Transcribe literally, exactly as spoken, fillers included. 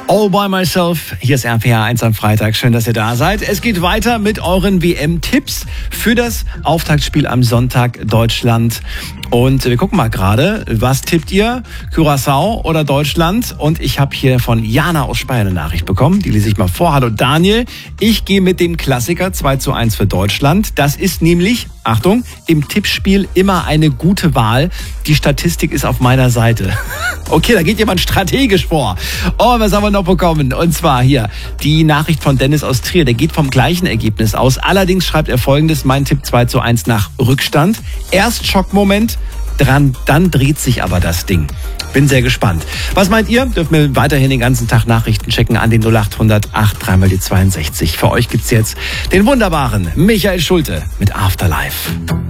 All by myself. Hier ist R P R eins am Freitag. Schön, dass ihr da seid. Es geht weiter mit euren W M-Tipps für das Auftaktspiel am Sonntag Deutschland. Und wir gucken mal gerade, was tippt ihr? Curaçao oder Deutschland? Und ich habe hier von Jana aus Speyer eine Nachricht bekommen. Die lese ich mal vor. Hallo Daniel, ich gehe mit dem Klassiker zwei zu eins für Deutschland. Das ist nämlich, Achtung, im Tippspiel immer eine gute Wahl. Die Statistik ist auf meiner Seite. Okay, da geht jemand strategisch vor. Oh, was haben wir noch bekommen? Und zwar hier die Nachricht von Dennis aus Trier. Der geht vom gleichen Ergebnis aus. Allerdings schreibt er Folgendes: Mein Tipp zwei zu eins nach Rückstand. Erst Schockmoment, dran, dann dreht sich aber das Ding. Bin sehr gespannt. Was meint ihr? Dürft mir weiterhin den ganzen Tag Nachrichten checken an den null acht hundert acht drei mal die zweiundsechzig. Für euch gibt's jetzt den wunderbaren Michael Schulte mit Afterlife.